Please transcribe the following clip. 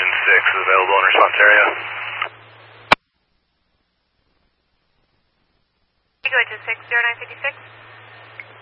Engine 6 is available in response area. Go to 60956.